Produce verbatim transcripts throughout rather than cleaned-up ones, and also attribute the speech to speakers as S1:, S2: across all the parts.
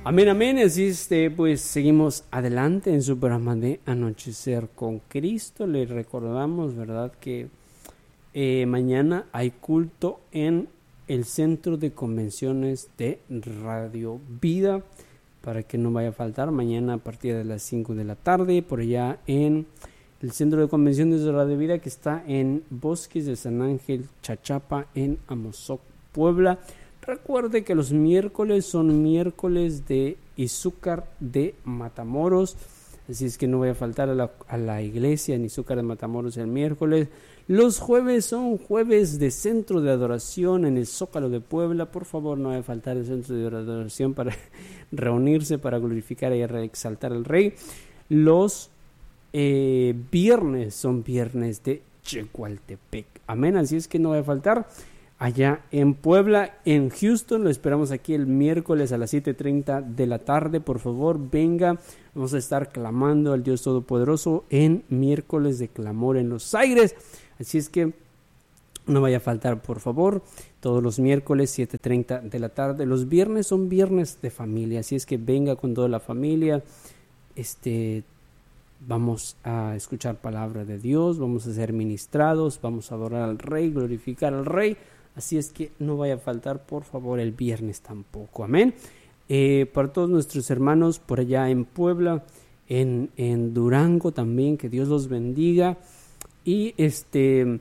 S1: Amén, amén. Así este, pues seguimos adelante en su programa de Anochecer con Cristo. Les recordamos, ¿verdad?, que eh, mañana hay culto en el Centro de Convenciones de Radio Vida, para que no vaya a faltar. Mañana a partir de las cinco de la tarde, por allá en el Centro de Convenciones de Radio Vida, que está en Bosques de San Ángel, Chachapa, en Amozoc, Puebla. Recuerde que los miércoles son miércoles de Izúcar de Matamoros, así es que no voy a faltar a la, a la iglesia en Izúcar de Matamoros el miércoles. Los jueves son jueves de Centro de Adoración en el Zócalo de Puebla. Por favor, no vaya a faltar el Centro de Adoración para reunirse, para glorificar y exaltar al Rey. Los eh, viernes son viernes de Chequaltepec. Amén, así es que no vaya a faltar. Allá en Puebla, en Houston, lo esperamos aquí el miércoles a las siete treinta de la tarde. Por favor, venga, vamos a estar clamando al Dios Todopoderoso en miércoles de clamor en los aires. Así es que no vaya a faltar, por favor, todos los miércoles siete treinta de la tarde. Los viernes son viernes de familia, así es que venga con toda la familia. Este, vamos a escuchar palabra de Dios, vamos a ser ministrados, vamos a adorar al Rey, glorificar al Rey. Así es que no vaya a faltar, por favor, el viernes tampoco. Amén. Eh, para todos nuestros hermanos por allá en Puebla, en, en Durango también, que Dios los bendiga. Y este,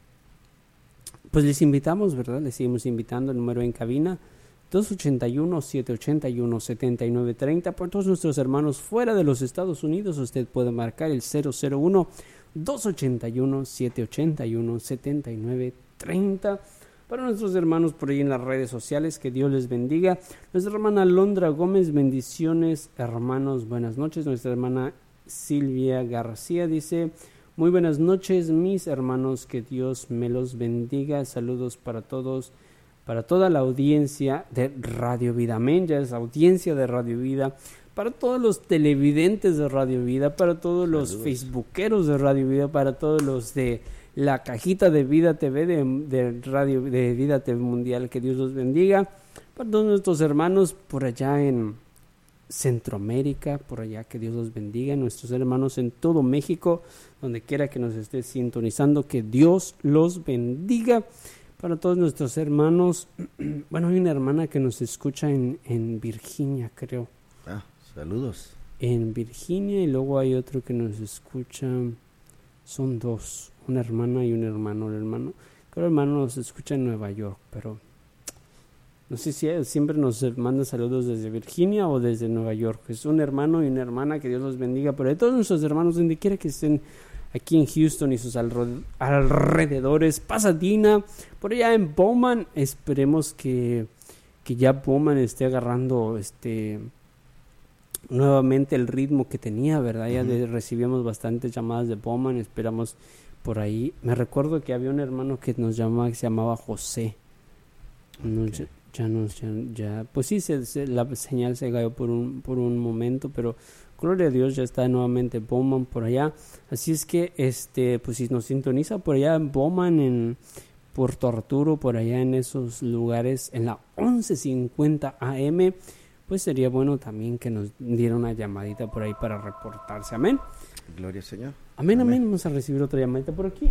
S1: pues les invitamos, ¿verdad? Les seguimos invitando. El número en cabina, dos ochenta y uno, setecientos ochenta y uno, setenta y nueve treinta. Para todos nuestros hermanos fuera de los Estados Unidos, usted puede marcar el cero cero uno, dos ochenta y uno, setecientos ochenta y uno, setenta y nueve treinta. Para nuestros hermanos por ahí en las redes sociales, que Dios les bendiga. Nuestra hermana Londra Gómez, bendiciones, hermanos, buenas noches. Nuestra hermana Silvia García dice, muy buenas noches, mis hermanos, que Dios me los bendiga. Saludos para todos, para toda la audiencia de Radio Vida. Amén, ya es audiencia de Radio Vida. Para todos los televidentes de Radio Vida, para todos los Saludos. Facebookeros de Radio Vida, para todos los de la cajita de Vida T V, de, de Radio de Vida T V Mundial, que Dios los bendiga. Para todos nuestros hermanos por allá en Centroamérica, por allá, que Dios los bendiga. Nuestros hermanos en todo México, donde quiera que nos esté sintonizando, que Dios los bendiga. Para todos nuestros hermanos, bueno, hay una hermana que nos escucha en, en Virginia, creo.
S2: Ah, saludos.
S1: En Virginia, y luego hay otro que nos escucha, son dos, una hermana y un hermano. El hermano, creo que el hermano nos escucha en Nueva York, pero no sé si siempre nos manda saludos desde Virginia o desde Nueva York. Es un hermano y una hermana, que Dios los bendiga. Pero de todos nuestros hermanos, donde quiera que estén aquí en Houston y sus alrededores, Pasadena, por allá en Bowman, esperemos que, que ya Bowman esté agarrando este nuevamente el ritmo que tenía, ¿verdad? Ya de, recibíamos bastantes llamadas de Bowman, esperamos por ahí. Me recuerdo que había un hermano que nos llamaba, que se llamaba José. No, okay. ya, ya nos, ya, ya, pues sí, se, se, la señal se cayó por un, por un momento, pero gloria a Dios, ya está nuevamente Bowman por allá. Así es que, este, pues si nos sintoniza por allá en Bowman, en Puerto Arturo, por allá en esos lugares, en la once cincuenta A M, pues sería bueno también que nos diera una llamadita por ahí para reportarse. Amén.
S2: Gloria al Señor.
S1: Amén, amén, amén. Vamos a recibir otra llamadita por aquí.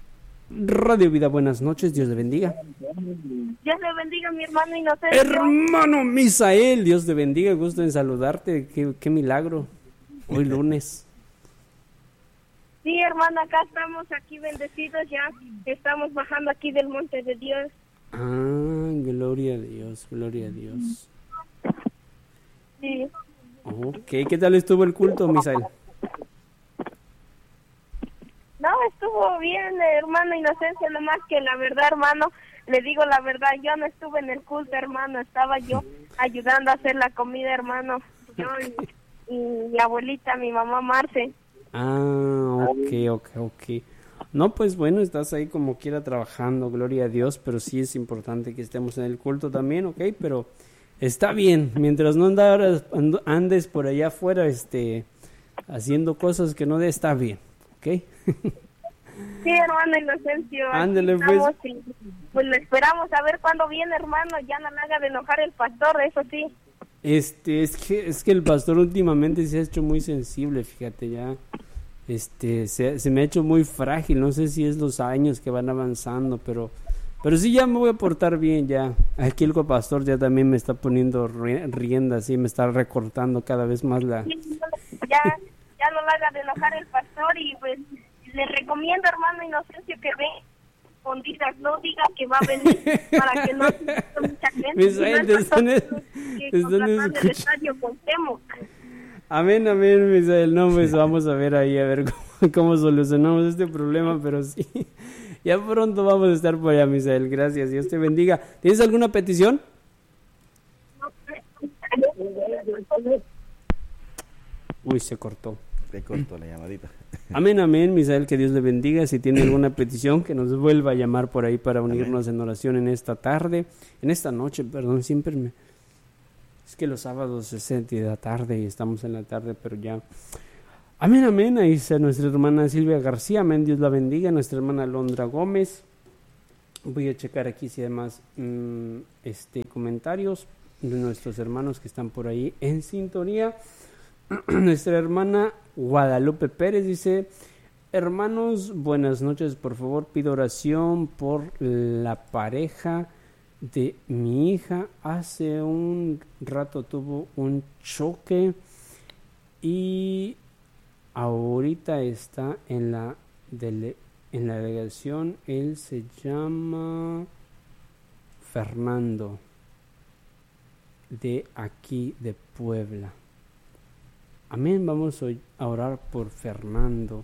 S1: Radio Vida, buenas noches, Dios le bendiga.
S3: Dios le bendiga, mi hermano inocente.
S1: Hermano Misael, Dios te bendiga, gusto en saludarte, qué, qué milagro, hoy lunes.
S3: Sí, hermano, acá estamos, aquí bendecidos ya, estamos bajando aquí del monte de Dios.
S1: Ah, gloria a Dios, gloria a Dios.
S3: Sí.
S1: Ok, ¿qué tal estuvo el culto, Misael?
S3: No, estuvo bien, hermano Inocencia, nomás que la verdad, hermano, le digo la verdad, yo no estuve en el culto, hermano, estaba yo ayudando a hacer la comida, hermano, yo y, y mi abuelita, mi mamá Marce.
S1: Ah, ok, ok, ok. No, pues bueno, estás ahí como quiera trabajando, gloria a Dios, pero sí es importante que estemos en el culto también, ok, pero está bien, mientras no andas, andes por allá afuera, este, haciendo cosas que no de, está bien, ok.
S3: Sí, hermano Inocencio.
S1: Ándale, pues.
S3: Y, pues lo esperamos a ver cuándo viene, hermano. Ya no le haga de enojar el pastor, eso sí.
S1: Este, es que, es que el pastor últimamente se ha hecho muy sensible, fíjate, ya. Este, se, se me ha hecho muy frágil, no sé si es los años que van avanzando, pero, pero sí ya me voy a portar bien ya. Aquí el copastor ya también me está poniendo rienda, sí, me está recortando cada vez más la...
S3: Ya, ya no lo haga de enojar el pastor y pues le recomiendo, hermano Inocencio, que ve escondidas, no diga que va a venir para que no se mucha gente.
S1: Misael, te están,
S3: que
S1: te están
S3: el estadio con Temoc.
S1: Amén, amén, Misael. No, pues vamos a ver ahí, a ver cómo, cómo solucionamos este problema, pero sí, ya pronto vamos a estar por allá, Misael. Gracias, Dios te bendiga. ¿Tienes alguna petición? Uy, se cortó.
S2: Se cortó la llamadita.
S1: Amén, amén, Misael, que Dios le bendiga. Si tiene alguna petición, que nos vuelva a llamar por ahí para unirnos amén. En oración en esta tarde, en esta noche, perdón, siempre me... Es que los sábados es de la tarde y estamos en la tarde, pero ya... Amén, amén, ahí está nuestra hermana Silvia García, amén, Dios la bendiga, nuestra hermana Londra Gómez. Voy a checar aquí si hay más mmm, este, comentarios de nuestros hermanos que están por ahí en sintonía. Nuestra hermana Guadalupe Pérez dice: hermanos, buenas noches, por favor pido oración por la pareja de mi hija. Hace un rato tuvo un choque y ahorita está en la dele, en la delegación. Él se llama Fernando, de aquí de Puebla. Amén, vamos a orar por Fernando.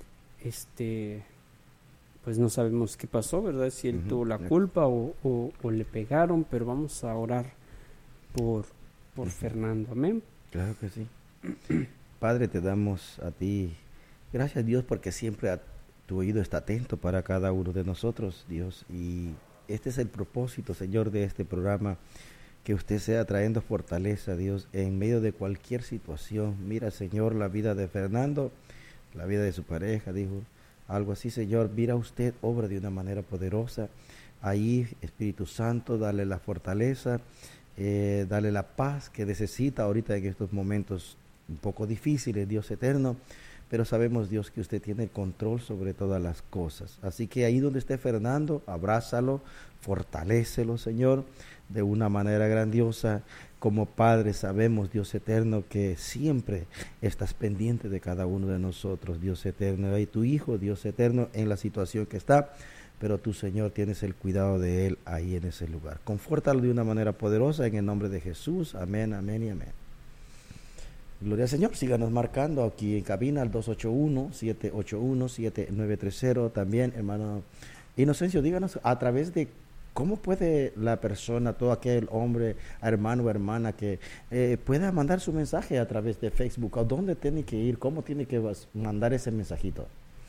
S1: Este, pues no sabemos qué pasó, ¿verdad? Si él uh-huh. tuvo la culpa o, o, o le pegaron, pero vamos a orar por, por uh-huh. Fernando. Amén.
S2: Claro que sí. Padre, te damos a ti, gracias a Dios, porque siempre a, tu oído está atento para cada uno de nosotros, Dios. Y este es el propósito, Señor, de este programa. Que usted sea trayendo fortaleza, Dios, en medio de cualquier situación. Mira, Señor, la vida de Fernando, la vida de su pareja, dijo, algo así, Señor. Mira usted, obra de una manera poderosa. Ahí, Espíritu Santo, dale la fortaleza, eh, dale la paz que necesita ahorita en estos momentos un poco difíciles, Dios eterno. Pero sabemos, Dios, que usted tiene el control sobre todas las cosas. Así que ahí donde esté Fernando, abrázalo, fortalécelo, Señor, de una manera grandiosa. Como Padre sabemos, Dios eterno, que siempre estás pendiente de cada uno de nosotros, Dios eterno. Y tu Hijo, Dios eterno, en la situación que está, pero tú, Señor, tienes el cuidado de él ahí en ese lugar. Confórtalo de una manera poderosa en el nombre de Jesús. Amén, amén y amén. Gloria al Señor. Síganos marcando aquí en cabina al dos ocho uno, siete ocho uno, siete nueve tres cero. También, hermano Inocencio, díganos a través de cómo puede la persona, todo aquel hombre, hermano o hermana que eh, pueda mandar su mensaje a través de Facebook. ¿A dónde tiene que ir? ¿Cómo tiene que mandar ese mensajito?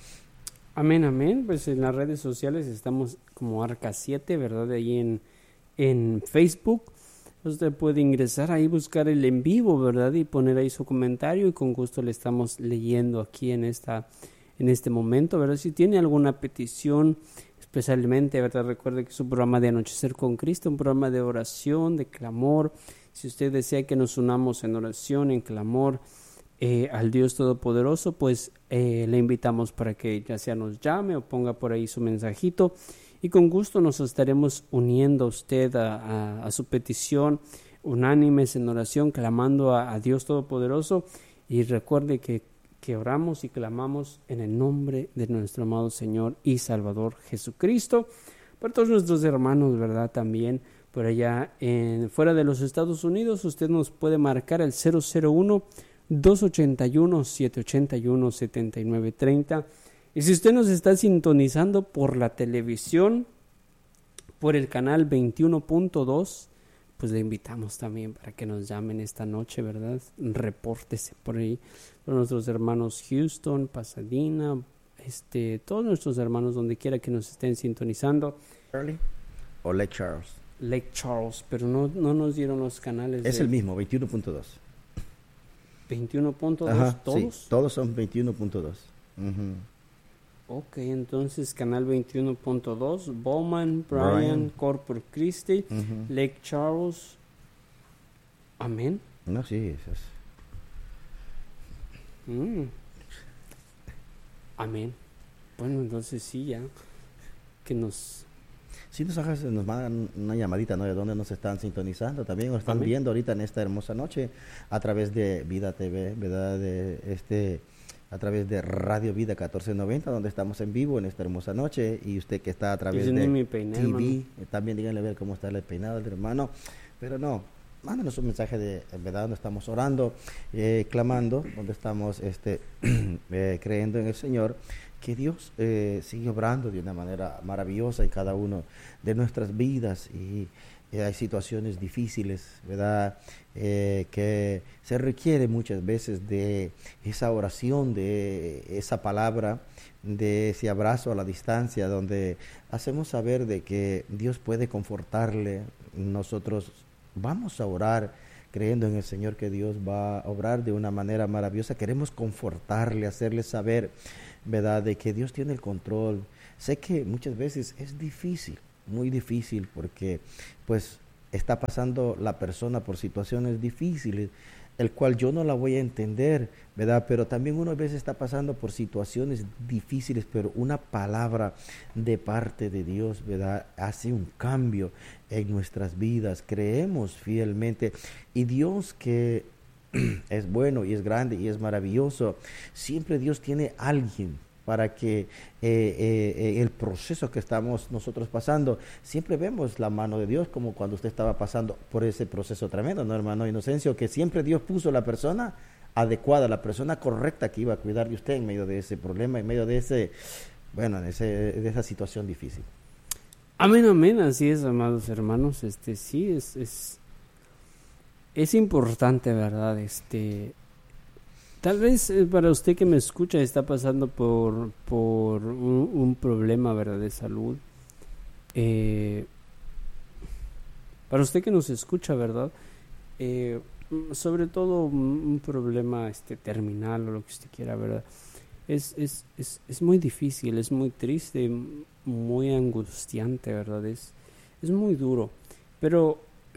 S1: Amén, amén. Pues en las redes sociales estamos como Arca siete, ¿verdad? Ahí en, en Facebook. Usted puede ingresar ahí, buscar el en vivo, ¿verdad? Y poner ahí su comentario y con gusto le estamos leyendo aquí en esta en este momento, ¿verdad? Si tiene alguna petición, especialmente, ¿verdad? Recuerde que es un programa de Anochecer con Cristo, un programa de oración, de clamor. Si usted desea que nos unamos en oración, en clamor eh, al Dios Todopoderoso, pues eh, le invitamos para que ya sea nos llame o ponga por ahí su mensajito. Y con gusto nos estaremos uniendo a usted a, a, a su petición, unánimes en oración, clamando a, a Dios Todopoderoso. Y recuerde que, que oramos y clamamos en el nombre de nuestro amado Señor y Salvador Jesucristo. Para todos nuestros hermanos, ¿verdad? También por allá en, fuera de los Estados Unidos, usted nos puede marcar el cero cero uno, dos ocho uno, siete ocho uno, siete nueve tres cero. Y si usted nos está sintonizando por la televisión, por el canal veintiuno punto dos, pues le invitamos también para que nos llamen esta noche, ¿verdad? Repórtese por ahí, por nuestros hermanos Houston, Pasadena, este, todos nuestros hermanos donde quiera que nos estén sintonizando.
S2: Charlie o Lake Charles.
S1: Lake Charles, pero no, no nos dieron los canales.
S2: Es
S1: de...
S2: el mismo, veintiuno punto dos.
S1: veintiuno punto dos, ¿todos?
S2: Sí, todos son veintiuno punto dos. Uh-huh.
S1: Ok, entonces canal veintiuno punto dos, Bowman, Bryan,
S2: Bryan.
S1: Corpus Christi,
S2: Uh-huh.
S1: Lake Charles. Amén.
S2: No, sí, eso es.
S1: Mm. Amén. Bueno, entonces sí, ya que nos...
S2: Si nos, hagas, nos mandan una llamadita, ¿no? De dónde nos están sintonizando también, nos están
S1: Amén.
S2: viendo ahorita en esta hermosa noche a través de Vida T V, ¿verdad? De este, a través de Radio Vida catorce noventa, donde estamos en vivo en esta hermosa noche, y usted que está a través
S1: Yo
S2: de
S1: ni me peiné,
S2: T V,
S1: hermano.
S2: eh, también díganle a ver cómo está el peinado del hermano, pero no, mándanos un mensaje de, ¿verdad? Donde estamos orando, eh, clamando, donde estamos este, eh, creyendo en el Señor, que Dios eh, sigue obrando de una manera maravillosa en cada uno de nuestras vidas, y eh, hay situaciones difíciles, ¿verdad? Eh, que se requiere muchas veces de esa oración, de esa palabra, de ese abrazo a la distancia, donde hacemos saber de que Dios puede confortarle. Nosotros vamos a orar creyendo en el Señor, que Dios va a obrar de una manera maravillosa. Queremos confortarle, hacerle saber, ¿verdad?, de que Dios tiene el control. Sé que muchas veces es difícil, muy difícil, porque pues está pasando la persona por situaciones difíciles, el cual yo no la voy a entender, ¿verdad? Pero también uno a veces está pasando por situaciones difíciles, pero una palabra de parte de Dios, ¿verdad?, hace un cambio en nuestras vidas. Creemos fielmente, y Dios, que es bueno y es grande y es maravilloso, siempre Dios tiene alguien para que eh, eh, el proceso que estamos nosotros pasando, siempre vemos la mano de Dios, como cuando usted estaba pasando por ese proceso tremendo, ¿no, hermano Inocencio? Que siempre Dios puso la persona adecuada, la persona correcta que iba a cuidar de usted en medio de ese problema, en medio de ese, bueno, de, ese, de esa situación difícil.
S1: Amén, amén, así es, amados hermanos. Este sí es, es, es importante, ¿verdad? Este, tal vez eh, para usted que me escucha está pasando por, por un, un problema, ¿verdad?, de salud. Eh, para usted que nos escucha, ¿verdad? Eh, sobre todo un, un problema este, terminal, o lo que usted quiera, ¿verdad? Es, es, es, es muy difícil, es muy triste, muy angustiante, ¿verdad? Es, es muy duro. Pero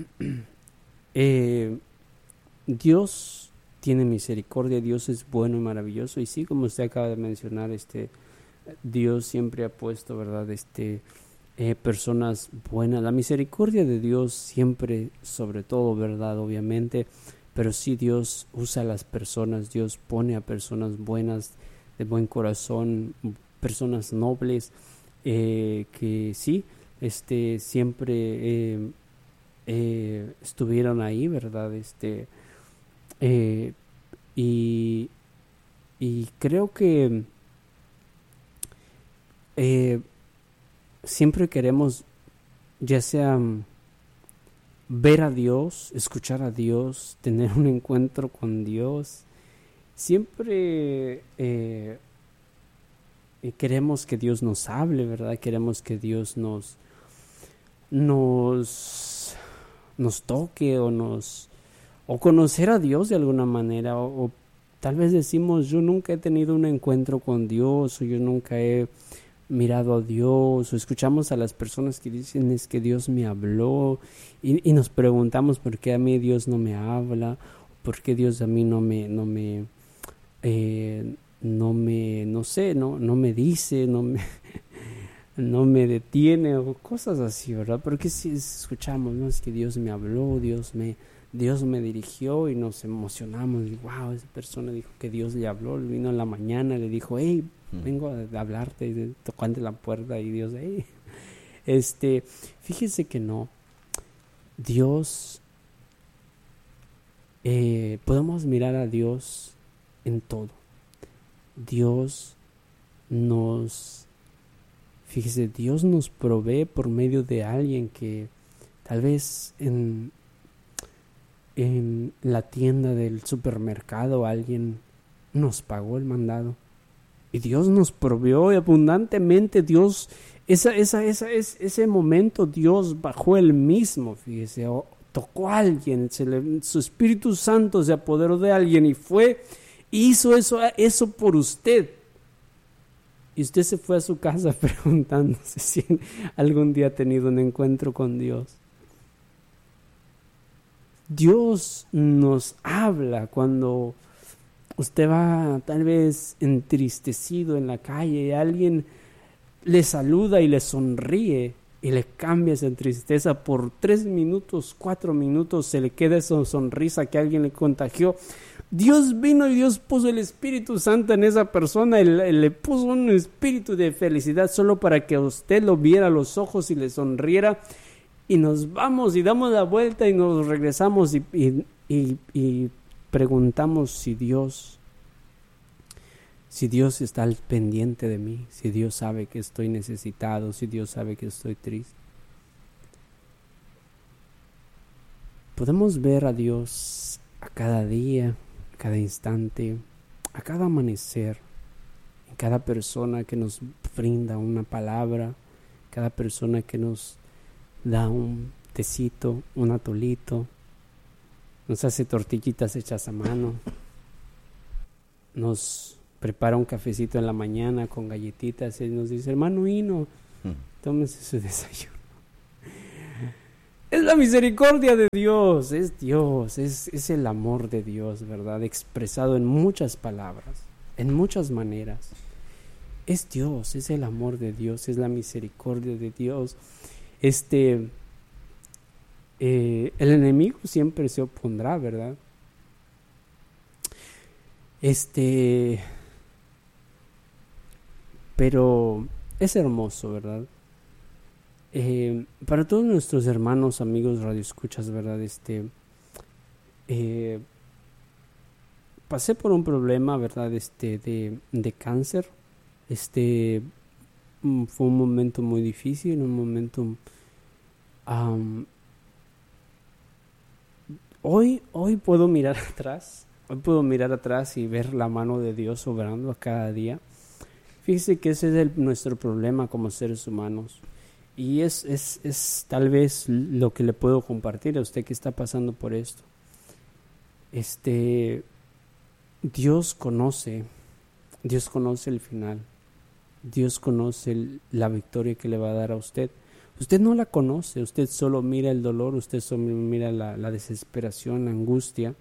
S1: eh, Dios tiene misericordia, Dios es bueno y maravilloso. Y sí, como usted acaba de mencionar, este, Dios siempre ha puesto, ¿verdad?, este, eh, personas buenas. La misericordia de Dios siempre, sobre todo, ¿verdad?, obviamente. Pero sí, Dios usa a las personas, Dios pone a personas buenas, de buen corazón, personas nobles, eh, que sí, este, siempre eh, eh, estuvieron ahí, ¿verdad? Este, eh, y, y creo que eh, siempre queremos, ya sea ver a Dios, escuchar a Dios, tener un encuentro con Dios. Siempre eh, queremos que Dios nos hable, ¿verdad? Queremos que Dios nos, nos, nos toque, o nos, o conocer a Dios de alguna manera, o, o tal vez decimos, yo nunca he tenido un encuentro con Dios, o yo nunca he mirado a Dios, o escuchamos a las personas que dicen, es que Dios me habló, y, y nos preguntamos por qué a mí Dios no me habla, por qué Dios a mí no me, no me Eh, no me, no sé, no, no me dice, no me, no me detiene, o cosas así, ¿verdad? Porque si escuchamos, ¿no? Es que Dios me habló, Dios me, Dios me dirigió, y nos emocionamos, y wow, esa persona dijo que Dios le habló, vino en la mañana, le dijo, hey, vengo a hablarte, tocante la puerta, y Dios, hey, este, fíjese que no, Dios, eh, podemos mirar a Dios en todo. Dios nos, fíjese, Dios nos provee por medio de alguien que tal vez en, en la tienda del supermercado alguien nos pagó el mandado, y Dios nos proveó abundantemente. Dios, esa, esa, esa, es, ese momento Dios bajó él mismo, fíjese, o tocó a alguien, se le, su Espíritu Santo se apoderó de alguien y fue, hizo eso, eso por usted. Y usted se fue a su casa preguntándose si algún día ha tenido un encuentro con Dios. Dios nos habla cuando usted va tal vez entristecido en la calle y alguien le saluda y le sonríe y le cambia esa tristeza por tres minutos, cuatro minutos, se le queda esa sonrisa que alguien le contagió. Dios vino y Dios puso el Espíritu Santo en esa persona, y le, le puso un espíritu de felicidad solo para que usted lo viera a los ojos y le sonriera. Y nos vamos y damos la vuelta y nos regresamos y, y, y, y preguntamos si Dios, si Dios está al pendiente de mí, si Dios sabe que estoy necesitado, si Dios sabe que estoy triste. Podemos ver a Dios a cada día, a cada instante, a cada amanecer, en cada persona que nos brinda una palabra, cada persona que nos da un tecito, un atolito, nos hace tortillitas hechas a mano, nos prepara un cafecito en la mañana con galletitas y nos dice, hermano Hino, tómese su desayuno. Es la misericordia de Dios, es Dios, es, es el amor de Dios, ¿verdad? Expresado en muchas palabras, en muchas maneras. Es Dios, es el amor de Dios, es la misericordia de Dios. Este, eh, el enemigo siempre se opondrá, ¿verdad? Este, pero es hermoso, ¿verdad? Eh, para todos nuestros hermanos, amigos, radioescuchas, ¿verdad? Este, eh, pasé por un problema, ¿verdad? Este, de, de cáncer. Este, fue un momento muy difícil, un momento... Um, hoy, hoy puedo mirar atrás, hoy puedo mirar atrás y ver la mano de Dios obrando a cada día. Fíjese que ese es el, nuestro problema como seres humanos. Y es, es, es tal vez lo que le puedo compartir a usted que está pasando por esto. Este, Dios conoce, Dios conoce el final. Dios conoce el, la victoria que le va a dar a usted. Usted no la conoce, usted solo mira el dolor, usted solo mira la, la desesperación, la angustia.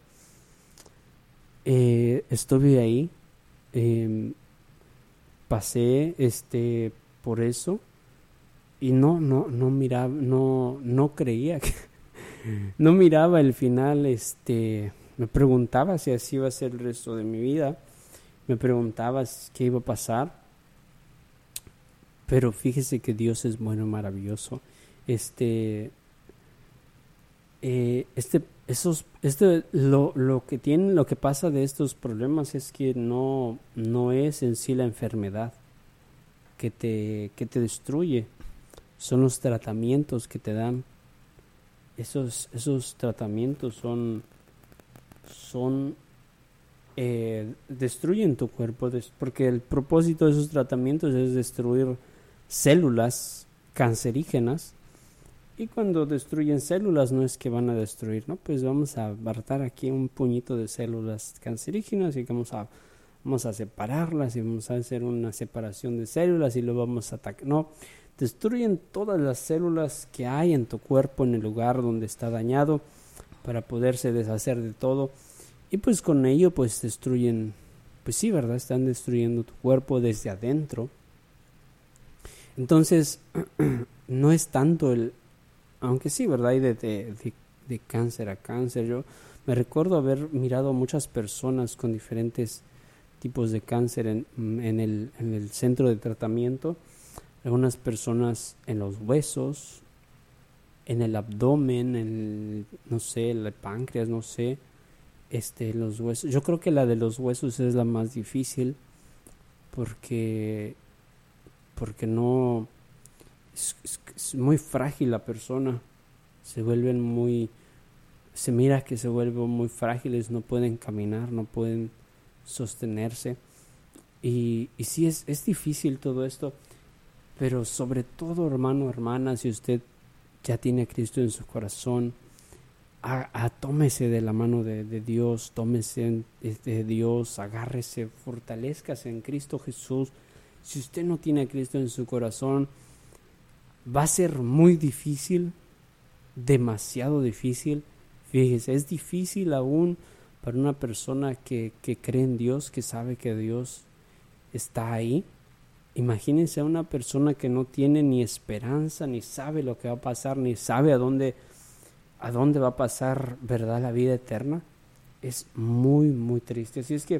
S1: Eh, estuve ahí, eh, pasé este, por eso. Y no, no, no miraba, no, no creía que, no miraba el final, este, me preguntaba si así iba a ser el resto de mi vida, me preguntaba qué iba a pasar, pero fíjese que Dios es bueno y maravilloso. Este, eh, este, esos, este, lo, lo que tiene, lo que pasa de estos problemas es que no, no es en sí la enfermedad que te, que te destruye. Son los tratamientos que te dan. Esos, esos tratamientos son, son eh, destruyen tu cuerpo, des, porque el propósito de esos tratamientos es destruir células cancerígenas. Y cuando destruyen células no es que van a destruir, ¿no? Pues vamos a apartar aquí un puñito de células cancerígenas y vamos a, vamos a separarlas y vamos a hacer una separación de células y lo vamos a atacar. No. Destruyen todas las células que hay en tu cuerpo en el lugar donde está dañado para poderse deshacer de todo. Y pues con ello pues destruyen, pues sí, ¿verdad? Están destruyendo tu cuerpo desde adentro. Entonces, no es tanto el, aunque sí, ¿verdad? Hay de, de, de, de cáncer a cáncer. Yo me recuerdo haber mirado a muchas personas con diferentes tipos de cáncer en, en, el, en el centro de tratamiento. Algunas personas en los huesos, en el abdomen, en el, no sé, el páncreas, no sé, este, los huesos. Yo creo que la de los huesos es la más difícil porque, porque no, es, es, es muy frágil la persona. Se vuelven muy, se mira que se vuelven muy frágiles, no pueden caminar, no pueden sostenerse. Y, y sí, es, es difícil todo esto. Pero sobre todo, hermano, hermana, si usted ya tiene a Cristo en su corazón, a, a, tómese de la mano de, de Dios, tómese de Dios, agárrese, fortalézcase en Cristo Jesús. Si usted no tiene a Cristo en su corazón, va a ser muy difícil, demasiado difícil, Fíjese, es difícil aún para una persona que, que cree en Dios, que sabe que Dios está ahí. Imagínense a una persona que no tiene ni esperanza, ni sabe lo que va a pasar, ni sabe a dónde, a dónde va a pasar, ¿verdad?, la vida eterna. Es muy, muy triste. Así es que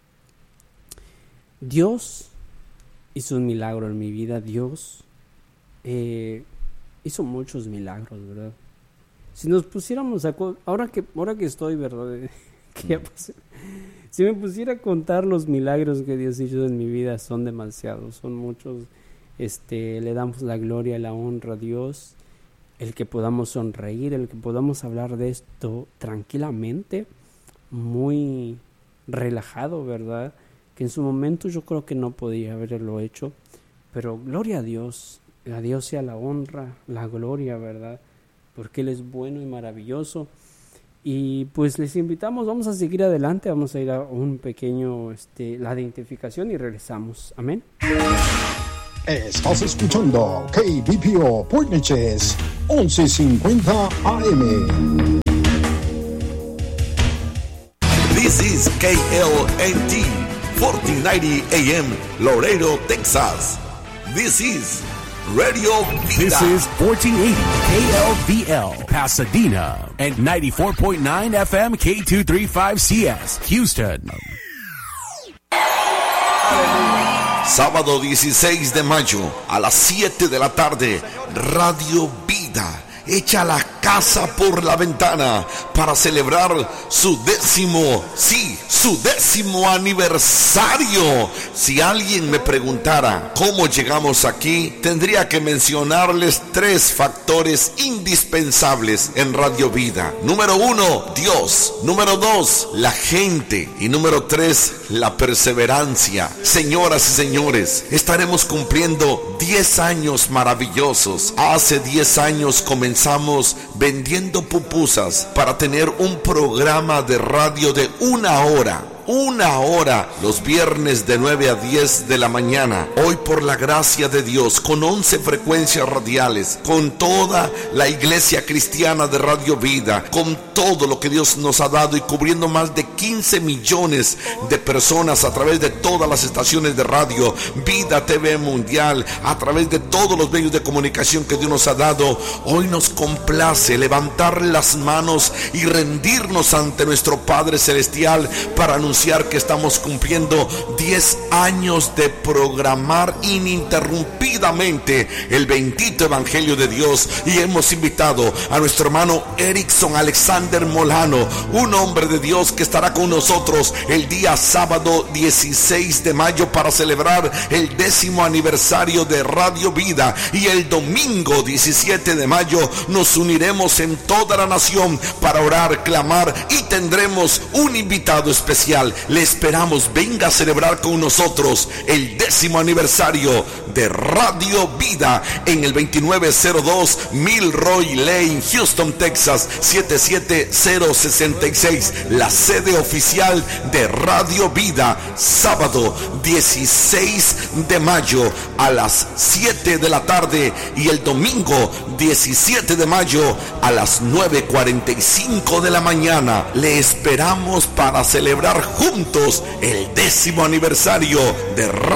S1: Dios hizo un milagro en mi vida. Dios eh, hizo muchos milagros, ¿verdad? Si nos pusiéramos a... Ahora que, ahora que estoy, ¿verdad? que ya pasé, si me pusiera a contar los milagros que Dios hizo en mi vida, son demasiados, son muchos. Este, le damos la gloria y la honra a Dios. El que podamos sonreír, el que podamos hablar de esto tranquilamente, muy relajado, ¿verdad? Que en su momento yo creo que no podía haberlo hecho, pero gloria a Dios, a Dios sea la honra, la gloria, ¿verdad? Porque Él es bueno y maravilloso. Y pues les invitamos, vamos a seguir adelante, vamos a ir a un pequeño, este, la identificación y regresamos. Amén.
S4: Estás escuchando K B P O Point Neches once cincuenta A M.
S5: This is K L N T fourteen ninety A M Laredo, Texas. This is Radio Vida.
S6: This is fourteen eighty K L V L Pasadena and ninety-four point nine F M K two thirty-five C S Houston.
S5: Sábado dieciséis de mayo a las siete de la tarde, Radio Vida echa la casa por la ventana para celebrar su décimo, sí, su décimo aniversario. Si alguien me preguntara cómo llegamos aquí, tendría que mencionarles tres factores indispensables en Radio Vida. Número uno, Dios. Número dos, la gente. Y número tres, la perseverancia. Señoras y señores, estaremos cumpliendo diez años maravillosos. Hace diez años comenzamos vendiendo pupusas para tener un programa de radio de una hora. Una hora los viernes de nueve a diez de la mañana. Hoy, por la gracia de Dios, con once frecuencias radiales, con toda la iglesia cristiana de Radio Vida, con todo lo que Dios nos ha dado y cubriendo más de quince millones de personas a través de todas las estaciones de radio, Vida T V Mundial, a través de todos los medios de comunicación que Dios nos ha dado. Hoy nos complace levantar las manos y rendirnos ante nuestro Padre Celestial para anunciar que estamos cumpliendo diez años de programar ininterrumpidamente el bendito Evangelio de Dios, y hemos invitado a nuestro hermano Erickson Alexander Molano, un hombre de Dios que estará con nosotros el día sábado dieciséis de mayo para celebrar el décimo aniversario de Radio Vida, y el domingo diecisiete de mayo nos uniremos en toda la nación para orar, clamar, y tendremos un invitado especial. Le esperamos, venga a celebrar con nosotros el décimo aniversario de Radio Vida en el veintinueve cero dos Milroy Lane, Houston, Texas siete siete cero seis seis, la sede oficial de Radio Vida. Sábado dieciséis de mayo a las siete de la tarde y el domingo diecisiete de mayo a las nueve cuarenta y cinco de la mañana. Le esperamos para celebrar juntos el décimo aniversario de Radio